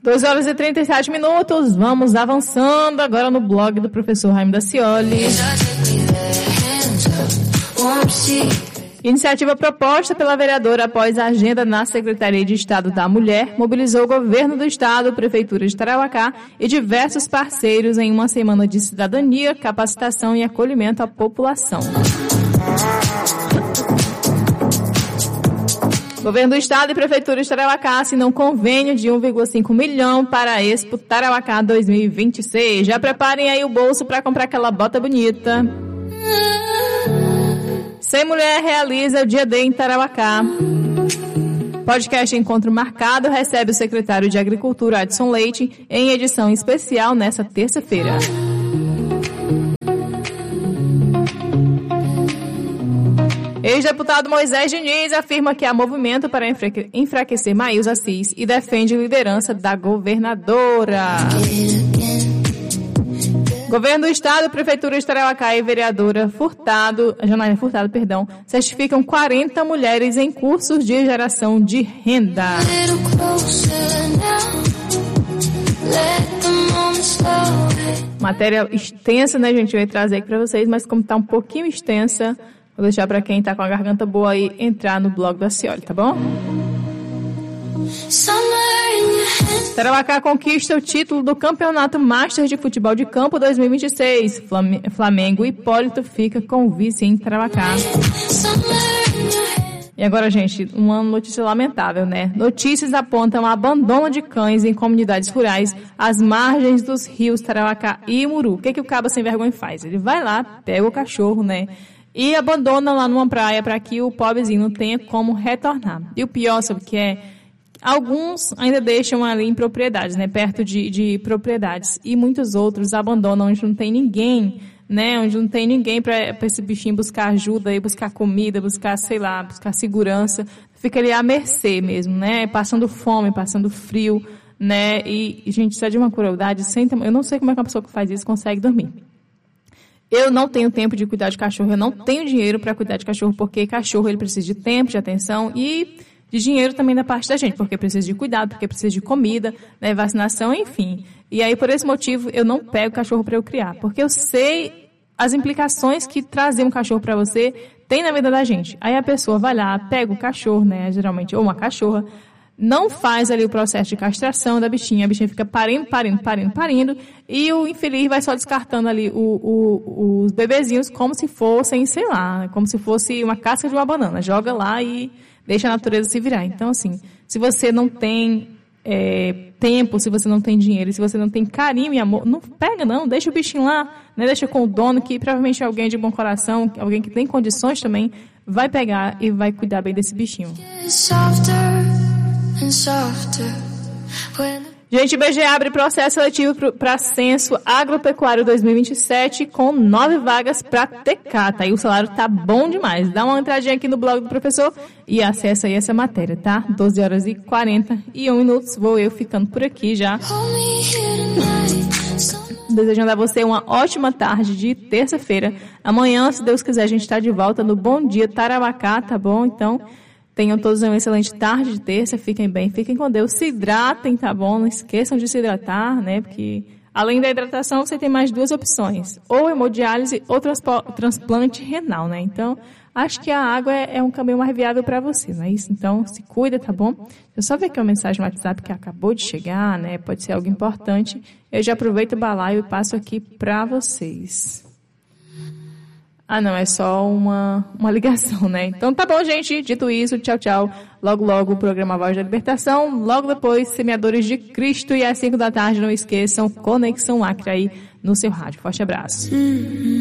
2 horas e 37 minutos, vamos avançando agora no blog do professor Raimundo Dacioli. Iniciativa proposta pela vereadora após a agenda na Secretaria de Estado da Mulher mobilizou o governo do estado, Prefeitura de Tarauacá e diversos parceiros em uma semana de cidadania, capacitação e acolhimento à população. Governo do Estado e Prefeitura de Tarauacá assinam um convênio de 1,5 milhão para a Expo Tarauacá 2026. Já preparem aí o bolso para comprar aquela bota bonita. Sem Mulher realiza o Dia D em Tarauacá. Podcast Encontro Marcado recebe o secretário de Agricultura, Adson Leite, em edição especial nesta terça-feira. Ex-deputado Moisés Diniz afirma que há movimento para enfraquecer Maísa Assis e defende liderança da governadora. Governo do Estado, Prefeitura de Tarauacá e vereadora Janaína Furtado, certificam 40 mulheres em cursos de geração de renda. Matéria extensa, né, gente? Eu ia trazer aqui para vocês, mas como está um pouquinho extensa, vou deixar para quem está com a garganta boa aí entrar no blog da Dacioli, tá bom? Tarauacá conquista o título do Campeonato Master de Futebol de Campo 2026. Flamengo Hipólito fica com o vice em Tarauacá. E agora, gente, uma notícia lamentável, né? Notícias apontam abandono de cães em comunidades rurais às margens dos rios Tarauacá e Imuru. O que o cabo sem vergonha faz? Ele vai lá, pega o cachorro, né? E abandona lá numa praia para que o pobrezinho não tenha como retornar. E o pior, sabe o que é? Alguns ainda deixam ali em propriedades, né? Perto de propriedades. E muitos outros abandonam onde não tem ninguém, né? Onde não tem ninguém para esse bichinho buscar ajuda, buscar comida, buscar, sei lá, buscar segurança. Fica ali à mercê mesmo, né? Passando fome, passando frio, né? E, gente, isso é de uma crueldade sem tamanho. Eu não sei como é que uma pessoa que faz isso consegue dormir. Eu não tenho tempo de cuidar de cachorro, eu não tenho dinheiro para cuidar de cachorro, porque cachorro ele precisa de tempo, de atenção e de dinheiro também da parte da gente, porque precisa de cuidado, porque precisa de comida, né, vacinação, enfim. E aí, por esse motivo, eu não pego cachorro para eu criar, porque eu sei as implicações que trazer um cachorro para você tem na vida da gente. Aí a pessoa vai lá, pega o cachorro, né, geralmente, ou uma cachorra, não faz ali o processo de castração da bichinha, a bichinha fica parindo, e o infeliz vai só descartando ali os bebezinhos como se fossem, sei lá, como se fosse uma casca de uma banana, joga lá e deixa a natureza se virar. Então, assim, se você não tem tempo, se você não tem dinheiro, se você não tem carinho e amor, não pega não, deixa o bichinho lá, né, deixa com o dono, que provavelmente é alguém de bom coração, alguém que tem condições também, vai pegar e vai cuidar bem desse bichinho. Gente, IBGE abre processo seletivo para Censo Agropecuário 2027 com 9 vagas para TK, tá? E o salário tá bom demais. Dá uma entradinha aqui no blog do professor e acessa aí essa matéria, tá? 12 horas e 41 minutos. Vou eu ficando por aqui já. Desejando a você uma ótima tarde de terça-feira. Amanhã, se Deus quiser, a gente tá de volta no Bom Dia Tarauacá, tá bom? Então, tenham todos uma excelente tarde de terça, fiquem bem, fiquem com Deus, se hidratem, tá bom? Não esqueçam de se hidratar, né? Porque além da hidratação, você tem mais 2 opções, ou hemodiálise ou transplante renal, né? Então, acho que a água é um caminho mais viável para você, não é isso? Então, se cuida, tá bom? Eu só ver aqui uma mensagem no WhatsApp que acabou de chegar, né? Pode ser algo importante. Eu já aproveito o balaio e passo aqui para vocês. Ah, não, é só uma ligação, né? Então tá bom, gente. Dito isso, tchau, tchau. Logo, logo o programa Voz da Libertação. Logo depois, Semeadores de Cristo. E às 5 da tarde, não esqueçam, Conexão Acre aí no seu rádio. Forte abraço.